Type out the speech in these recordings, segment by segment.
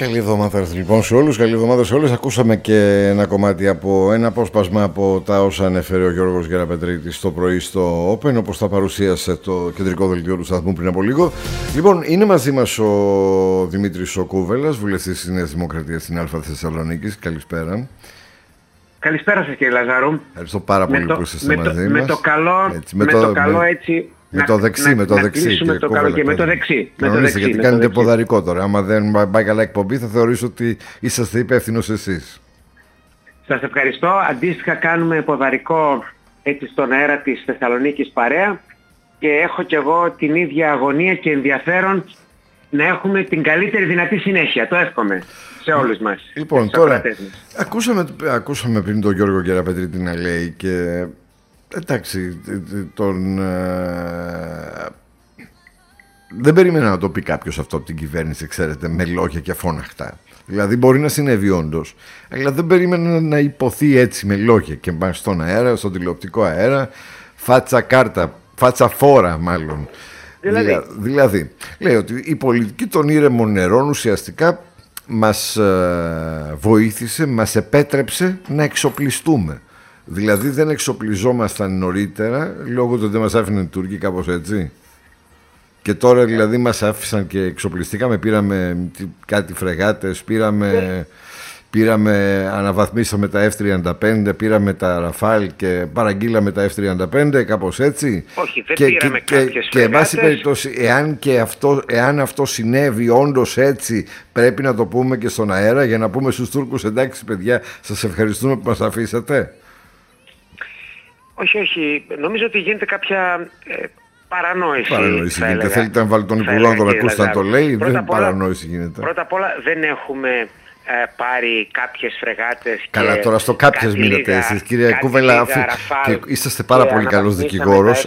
Καλή εβδομάδα λοιπόν σε όλους, καλή εβδομάδα σε όλες. Ακούσαμε και ένα κομμάτι από ένα απόσπασμα από τα όσα ανέφερε ο Γιώργος Γεραπετρίτης το πρωί στο Open, όπως τα παρουσίασε το κεντρικό δελτίο του σταθμού πριν από λίγο. Λοιπόν, είναι μαζί μας ο Δημήτρης ο Κούβελας, βουλευτής της Νέας Δημοκρατίας στην Αλφα Θεσσαλονίκης. Καλησπέρα. Καλησπέρα σας, κύριε Λαζάρου. Ευχαριστώ πάρα πολύ που είστε μαζί μας. Με το καλό έτσι. Με το δεξί, με το δεξί. Και με το δεξί. Γιατί κάνετε ποδαρικό τώρα. Άμα δεν πάει καλά εκπομπή, θα θεωρήσω ότι είσαστε υπεύθυνος εσείς. Σας ευχαριστώ. Αντίστοιχα, κάνουμε ποδαρικό έτσι στον αέρα της Θεσσαλονίκης παρέα και έχω κι εγώ την ίδια αγωνία και ενδιαφέρον να έχουμε την καλύτερη δυνατή συνέχεια. Το εύχομαι σε όλους μας. Λοιπόν, τώρα ακούσαμε πριν τον Γιώργο Γεραπετρίτη να λέει και εντάξει, δεν περίμενα να το πει κάποιος αυτό από την κυβέρνηση, ξέρετε, με λόγια και αφώναχτα. Δηλαδή μπορεί να συνέβη όντως, αλλά δεν περίμενα να υποθεί έτσι με λόγια και πάει στον αέρα, στον τηλεοπτικό αέρα, φάτσα κάρτα, φάτσα φόρα μάλλον. Δηλαδή, λέει ότι η πολιτική των ήρεμων νερών ουσιαστικά μας βοήθησε, μας επέτρεψε να εξοπλιστούμε. Δηλαδή δεν εξοπλιζόμασταν νωρίτερα λόγω του ότι δεν μας άφηναν οι Τούρκοι, κάπως έτσι. Και τώρα δηλαδή μας άφησαν και εξοπλιστήκαμε, πήραμε κάτι φρεγάτες, αναβαθμίσαμε τα F-35, πήραμε τα Ραφάλ και παραγγείλαμε τα F-35, κάπως έτσι. Όχι, δεν πήραμε κάποιες φρεγάτες. Και εν πάση περιπτώσει, εάν αυτό συνέβη όντως έτσι, πρέπει να το πούμε και στον αέρα για να πούμε στους Τούρκους, εντάξει παιδιά, σας ευχαριστούμε που μας αφήσατε. Όχι. Νομίζω ότι γίνεται κάποια παρανόηση. Παρανόηση γίνεται. Θέλετε να βάλει τον Υπουργό να τον ακούσει να το λέει. Δεν παρανόηση γίνεται. Πρώτα απ' όλα δεν έχουμε πάρει κάποιες φρεγάτες. Καλά, τώρα στο κάποιες μείνετε εσείς, κύριε Κούβελα. Είσαστε πάρα πολύ καλός δικηγόρος.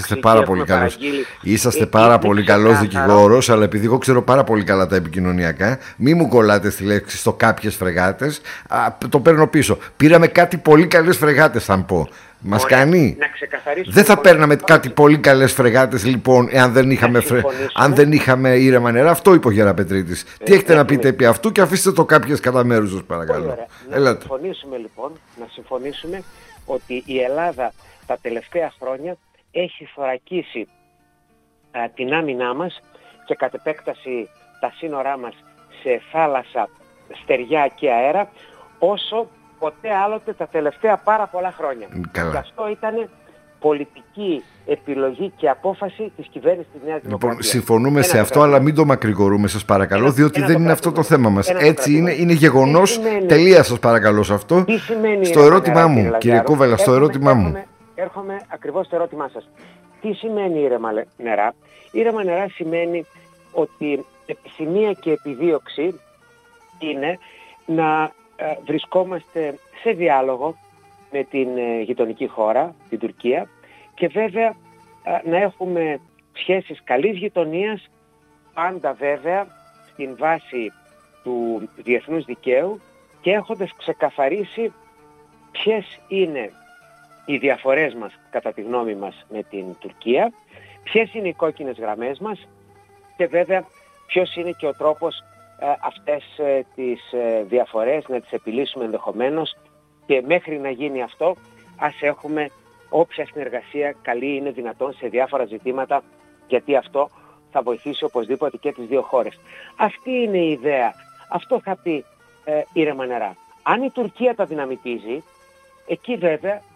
Είσαστε πάρα πολύ καλός δικηγόρος, αλλά επειδή εγώ ξέρω πάρα πολύ καλά τα επικοινωνιακά, μη μου κολλάτε στη λέξη στο κάποιες φρεγάτες. Το παίρνω πίσω. Πήραμε κάτι πολύ καλές φρεγάτες, θα πω. Μας κάνει. Δεν θα παίρναμε κάτι πολύ καλές φρεγάτες λοιπόν εάν δεν είχαμε ήρεμα νερά. Αυτό είπε ο Γεραπετρίτης. Τι έχετε να πείτε επί αυτού και αφήστε το κάποιες κατά μέρους σας παρακαλώ. Να συμφωνήσουμε ότι η Ελλάδα τα τελευταία χρόνια έχει θωρακίσει την άμυνά μας και κατ' επέκταση τα σύνορά μας σε θάλασσα, στεριά και αέρα όσο ποτέ άλλοτε τα τελευταία πάρα πολλά χρόνια. Καλά. Και αυτό ήταν πολιτική επιλογή και απόφαση της κυβέρνησης της Νέας Δημοκρατίας. Λοιπόν, συμφωνούμε σε αυτό, αλλά μην το μακρηγορούμε, σας παρακαλώ, διότι δεν είναι αυτό το θέμα μας. Έτσι είναι γεγονός. Τελεία, σας παρακαλώ σε αυτό. Τι σημαίνει στο ερώτημά μου, κύριε Κούβελα, στο ερώτημά μου. Έρχομαι ακριβώς στο ερώτημά σας. Τι σημαίνει ήρεμα νερά? Ήρεμα νερά σημαίνει ότι επιθυμία και επιδίωξη είναι να βρισκόμαστε σε διάλογο με την γειτονική χώρα, την Τουρκία, και βέβαια να έχουμε σχέσεις καλής γειτονίας, πάντα βέβαια στην βάση του διεθνούς δικαίου και έχοντας ξεκαθαρίσει ποιες είναι οι διαφορές μας, κατά τη γνώμη μας, με την Τουρκία, ποιες είναι οι κόκκινες γραμμές μας και βέβαια ποιος είναι και ο τρόπος αυτές τις διαφορές να τις επιλύσουμε ενδεχομένως, και μέχρι να γίνει αυτό ας έχουμε όποια συνεργασία καλή είναι δυνατόν σε διάφορα ζητήματα, γιατί αυτό θα βοηθήσει οπωσδήποτε και τις δύο χώρες. Αυτή είναι η ιδέα. Αυτό θα πει ήρεμα νερά. Αν η Τουρκία τα δυναμητίζει, εκεί βέβαια